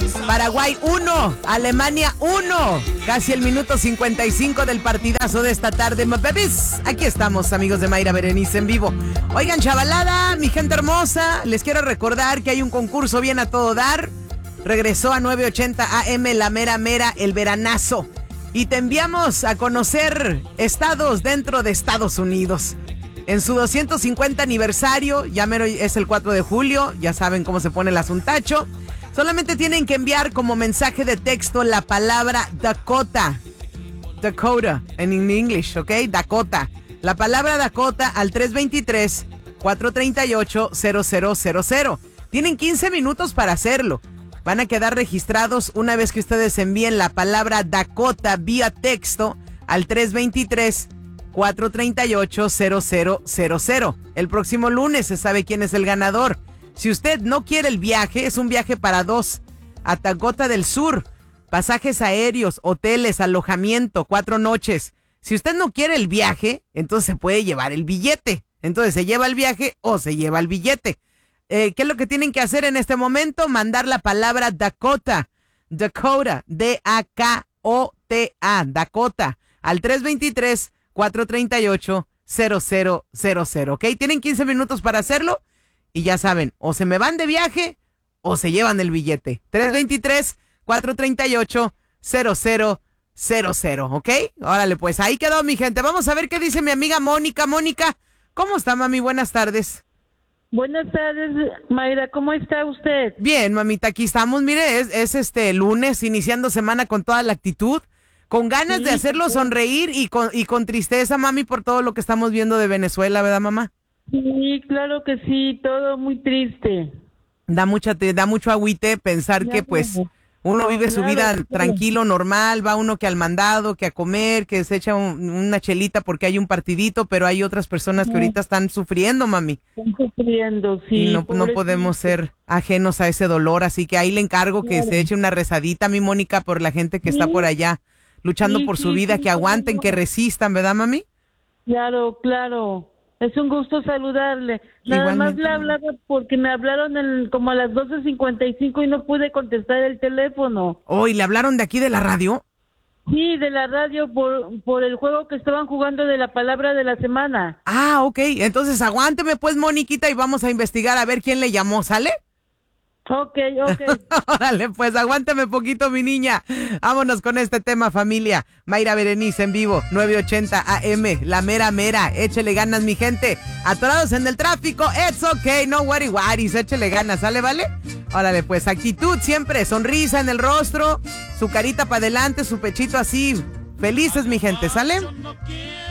Paraguay 1, Alemania 1. Casi el minuto 55 del partidazo de esta tarde, my babies. Aquí estamos, amigos de Mayra Berenice en vivo. Oigan, chavalada, mi gente hermosa, les quiero recordar que hay un concurso bien a todo dar. Regresó a 980 AM la mera mera, el veranazo. Y te enviamos a conocer estados dentro de Estados Unidos. En su 250 aniversario, ya mero es el 4 de julio, ya saben cómo se pone el asuntacho. Solamente tienen que enviar como mensaje de texto la palabra Dakota. Dakota, en English, ¿ok? Dakota. La palabra Dakota al 323-438-0000. Tienen 15 minutos para hacerlo. Van a quedar registrados una vez que ustedes envíen la palabra Dakota vía texto al 323-438-0000. El próximo lunes se sabe quién es el ganador. Si usted no quiere el viaje, es un viaje para dos a Dakota del Sur. Pasajes aéreos, hoteles, alojamiento, 4 noches. Si usted no quiere el viaje, entonces se puede llevar el billete. Entonces se lleva el viaje o se lleva el billete. ¿Qué es lo que tienen que hacer en este momento? Mandar la palabra Dakota. Dakota, D-A-K-O-T-A, Dakota, al 323-438-0000. ¿Ok? Tienen 15 minutos para hacerlo. Y ya saben, o se me van de viaje o se llevan el billete. 323-438-0000, ¿ok? Órale, pues ahí quedó, mi gente. Vamos a ver qué dice mi amiga Mónica. Mónica, ¿cómo está, mami? Buenas tardes. Buenas tardes, Mayra. ¿Cómo está usted? Bien, mamita, aquí estamos. Mire, es lunes, iniciando semana con toda la actitud, con ganas de hacerlo sonreír y con tristeza, mami, por todo lo que estamos viendo de Venezuela, ¿verdad, mamá? Sí, claro que sí, todo muy triste. Da mucho agüite pensar que pues uno vive su vida tranquilo, normal, va uno que al mandado, que a comer, que se echa una chelita porque hay un partidito, pero hay otras personas que ahorita están sufriendo, mami. Están sufriendo, sí. Y no podemos ser ajenos a ese dolor, así que ahí le encargo que se eche una rezadita, mi Mónica, por la gente que está por allá luchando por su vida, que aguanten, que resistan, ¿verdad, mami? Claro, claro. Es un gusto saludarle. Nada más le hablaba porque me hablaron como a las 12:55 y no pude contestar el teléfono. Oh, ¿y le hablaron de aquí de la radio? Sí, de la radio por el juego que estaban jugando de la palabra de la semana. Ah, ok. Entonces aguánteme pues, Moniquita, y vamos a investigar a ver quién le llamó, ¿sale? Ok. Órale, pues aguántame poquito, mi niña. Vámonos con este tema, familia. Mayra Berenice en vivo, 980 AM, la mera mera. Échele ganas, mi gente. Atorados en el tráfico, it's okay, no worry worries. Échele ganas, ¿sale, vale? Órale, pues actitud siempre, sonrisa en el rostro, su carita para adelante, su pechito así. Felices, mi gente, ¿sale?